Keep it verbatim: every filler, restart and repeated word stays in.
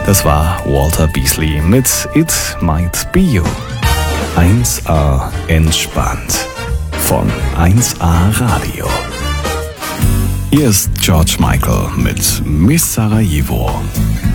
Das war Walter Beasley mit It Might Be You. eins A entspannt von eins A Radio. Hier ist George Michael mit Miss Sarajevo.